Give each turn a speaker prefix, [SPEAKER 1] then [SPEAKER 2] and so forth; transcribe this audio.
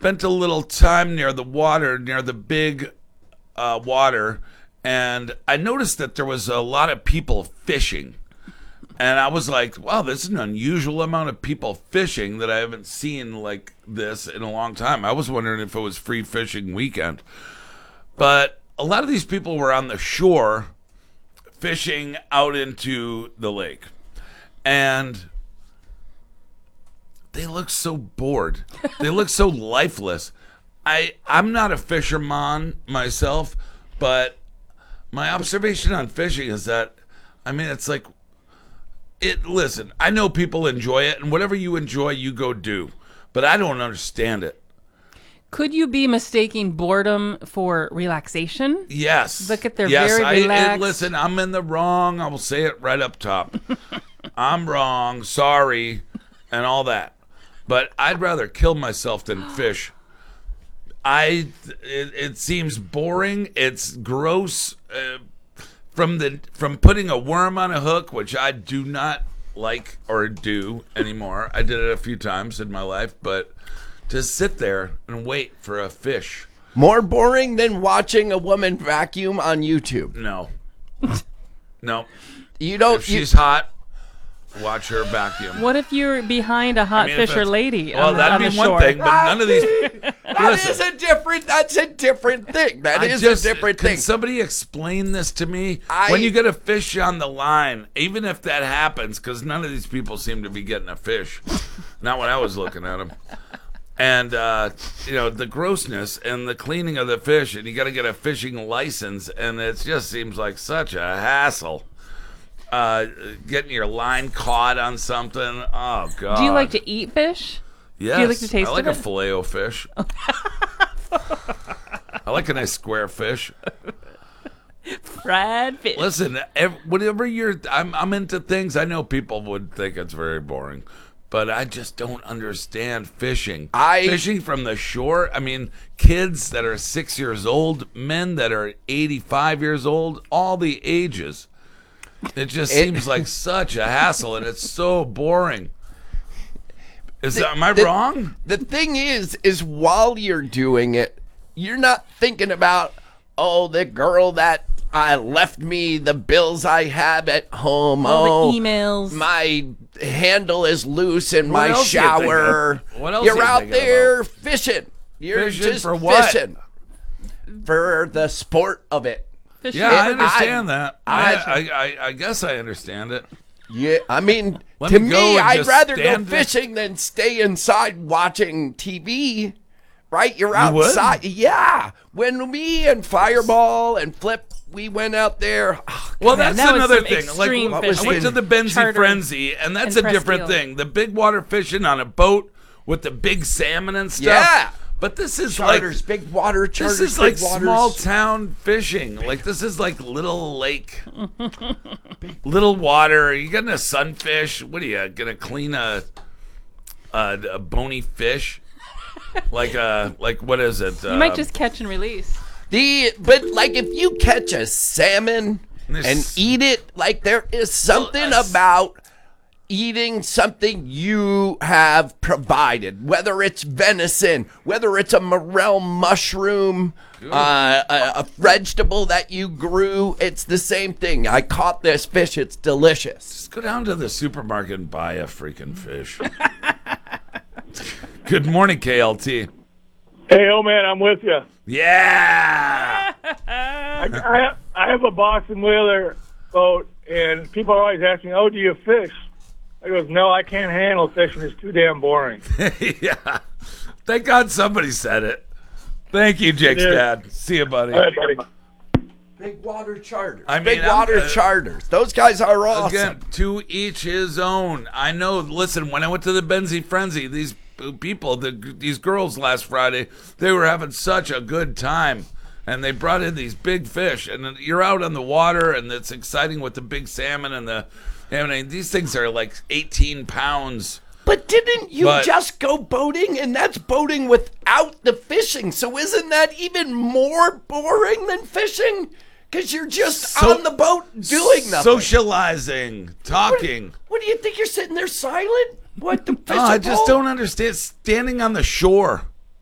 [SPEAKER 1] spent a little time near the water, near the big water, and I noticed that there was a lot of people fishing. And I was like, wow, this is an unusual amount of people fishing that I haven't seen like this in a long time. I was wondering if it was free fishing weekend. But a lot of these people were on the shore fishing out into the lake. And they look so bored. They look so lifeless. I'm not a fisherman myself, but my observation on fishing is that, it's like, listen, I know people enjoy it, and whatever you enjoy, you go do. But I don't understand it.
[SPEAKER 2] Could you be mistaking boredom for relaxation?
[SPEAKER 1] Yes.
[SPEAKER 2] Look at their very relaxed.
[SPEAKER 1] Listen, I'm in the wrong. I will say it right up top. I'm wrong. Sorry, and all that. But I'd rather kill myself than fish. It seems boring. It's gross. From putting a worm on a hook, which I do not like or do anymore. I did it a few times in my life, but to sit there and wait for a fish.
[SPEAKER 3] More boring than watching a woman vacuum on YouTube.
[SPEAKER 1] No. No.
[SPEAKER 3] You don't.
[SPEAKER 1] If she's hot, watch her vacuum.
[SPEAKER 2] What if you're behind a hot fisher lady on
[SPEAKER 1] that'd
[SPEAKER 2] the
[SPEAKER 1] be
[SPEAKER 2] shore?
[SPEAKER 1] one thing, but none of these.
[SPEAKER 3] That's a different thing. That is a different thing.
[SPEAKER 1] Can somebody explain this to me? When you get a fish on the line, even if that happens, because none of these people seem to be getting a fish. Not when I was looking at them. And, the grossness and the cleaning of the fish, and you got to get a fishing license, and it just seems like such a hassle. Getting your line caught on something. Oh, God.
[SPEAKER 2] Do you like to eat fish?
[SPEAKER 1] Yes.
[SPEAKER 2] Do you like to taste
[SPEAKER 1] I like
[SPEAKER 2] it?
[SPEAKER 1] a Filet-O-Fish. I like a nice square fish.
[SPEAKER 2] Fried fish.
[SPEAKER 1] Listen, whatever I'm into things. I know people would think it's very boring, but I just don't understand fishing. Fishing from the shore. Kids that are 6 years old, men that are 85 years old, all the ages. It just seems like such a hassle, and it's so boring. Am I wrong?
[SPEAKER 3] The thing is while you're doing it, you're not thinking about, the girl that left me the bills I have at home.
[SPEAKER 2] All the emails.
[SPEAKER 3] My handle is loose in my shower.
[SPEAKER 1] What else
[SPEAKER 3] You're out there
[SPEAKER 1] about?
[SPEAKER 3] fishing. You're
[SPEAKER 1] fishing
[SPEAKER 3] just
[SPEAKER 1] for what?
[SPEAKER 3] fishing. For the sport of it.
[SPEAKER 2] Fishing.
[SPEAKER 1] Yeah, I understand that. I guess I understand it.
[SPEAKER 3] Yeah,
[SPEAKER 1] Let
[SPEAKER 3] to
[SPEAKER 1] me go
[SPEAKER 3] me,
[SPEAKER 1] and
[SPEAKER 3] I'd
[SPEAKER 1] just
[SPEAKER 3] rather go
[SPEAKER 1] stand
[SPEAKER 3] fishing than stay inside watching TV. Right? You're outside. Yeah. When me and Fireball and Flip, we went out there.
[SPEAKER 1] Well, that's
[SPEAKER 2] that was
[SPEAKER 1] another
[SPEAKER 2] some
[SPEAKER 1] thing. Like,
[SPEAKER 2] extreme
[SPEAKER 1] I went
[SPEAKER 2] fishing.
[SPEAKER 1] to the Benzie
[SPEAKER 2] Charter
[SPEAKER 1] Frenzy, and that's
[SPEAKER 2] and
[SPEAKER 1] a different
[SPEAKER 2] Press
[SPEAKER 1] thing. The big water fishing on a boat with the big salmon and stuff.
[SPEAKER 3] Yeah.
[SPEAKER 1] But this is
[SPEAKER 3] Charters, big water charters.
[SPEAKER 1] This is like
[SPEAKER 3] big waters.
[SPEAKER 1] small town fishing. Like, this is like little lake, little water. Are you getting a sunfish? What are you gonna clean a bony fish? Like what is it?
[SPEAKER 2] You might just catch and release.
[SPEAKER 3] But like if you catch a salmon and eat it, like there is something about eating something you have provided, whether it's venison, whether it's a morel mushroom, a vegetable that you grew, it's the same thing. I caught this fish, it's delicious.
[SPEAKER 1] Just go down to the supermarket and buy a freaking fish. Good morning, KLT.
[SPEAKER 4] Hey, old man, I'm with you.
[SPEAKER 1] Yeah.
[SPEAKER 4] I have a Boston Whaler boat, and people always ask me, "Oh, do you fish?" I goes, "No, I can't handle fishing. It's too damn boring."
[SPEAKER 1] Yeah. Thank God somebody said it. Thank you, Jake's dad. See you, buddy.
[SPEAKER 4] All right, buddy.
[SPEAKER 3] Big water charters.
[SPEAKER 1] Big
[SPEAKER 3] water charters. Those guys are awesome.
[SPEAKER 1] Again, to each his own. I know. Listen, when I went to the Benzie Frenzy, these people, these girls last Friday, they were having such a good time. And they brought in these big fish. And you're out on the water, and it's exciting with the big salmon and these things are like 18 pounds.
[SPEAKER 3] But didn't you just go boating? And that's boating without the fishing. So isn't that even more boring than fishing? Because you're just on the boat doing nothing.
[SPEAKER 1] Socializing, talking.
[SPEAKER 3] What do you think? You're sitting there silent? What the fish?
[SPEAKER 1] I just don't understand standing on the shore.